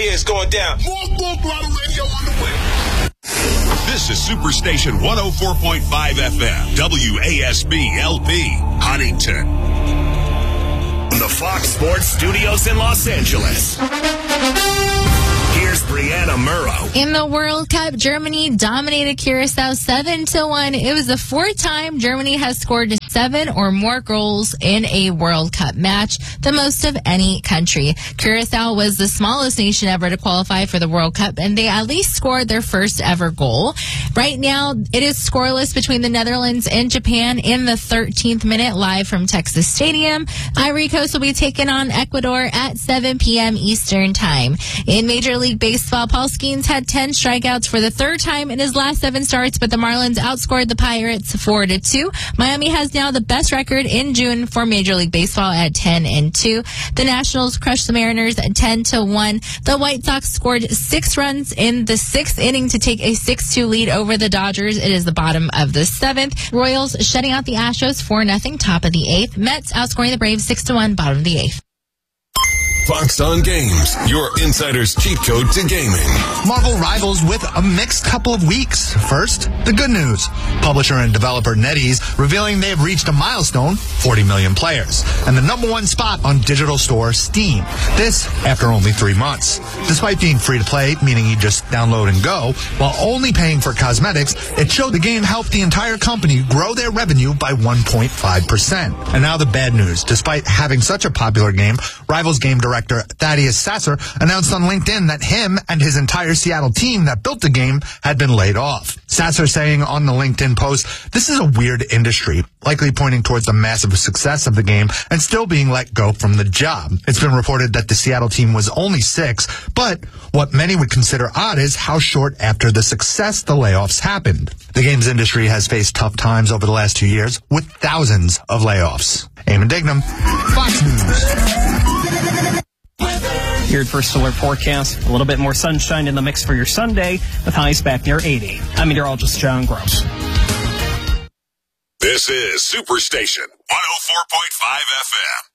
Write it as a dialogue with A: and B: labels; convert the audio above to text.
A: here. It's going down.
B: More Throttle Radio on the way.
C: This is Superstation 104.5 FM, WASB LP, Huntington.
D: From the Fox Sports Studios in Los Angeles. Here's Brianna Murrow.
E: In the World Cup, Germany dominated Curacao 7-1. It was the fourth time Germany has scored 7 or more goals in a World Cup match, the most of any country. Curacao was the smallest nation ever to qualify for the World Cup, and they at least scored their first ever goal. Right now, it is scoreless between the Netherlands and Japan in the 13th minute, live from Texas Stadium. Ivory Coast will be taking on Ecuador at 7 p.m. Eastern Time. In Major League Baseball, Paul Skeens had 10 strikeouts for the third time in his last 7 starts, but the Marlins outscored the Pirates 4-2. Miami has now the best record in June for Major League Baseball at 10-2. The Nationals crushed the Mariners at 10-1. The White Sox scored 6 runs in the 6th inning to take a 6-2 lead over the Dodgers. It is the bottom of the 7th. Royals shutting out the Astros 4-0, top of the 8th. Mets outscoring the Braves 6-1, bottom of the 8th.
C: Fox on Games, your insider's cheat code to gaming.
F: Marvel Rivals with a mixed couple of weeks. First, the good news. Publisher and developer NetEase revealing they have reached a milestone, 40 million players, and the #1 spot on digital store Steam. This after only 3 months. Despite being free to play, meaning you just download and go, while only paying for cosmetics, it showed the game helped the entire company grow their revenue by 1.5%. And now the bad news. Despite having such a popular game, Rivals game director Thaddeus Sasser announced on LinkedIn that him and his entire Seattle team that built the game had been laid off. Sasser saying on the LinkedIn post, "This is a weird industry," likely pointing towards the massive success of the game and still being let go from the job. It's been reported that the Seattle team was only 6, but what many would consider odd is how short after the success the layoffs happened. The games industry has faced tough times over the last 2 years with thousands of layoffs. Eamon Dignam, Fox News.
G: Your first alert forecast. A little bit more sunshine in the mix for your Sunday, with highs back near 80. I'm meteorologist John Gross.
C: This is Superstation 104.5 FM.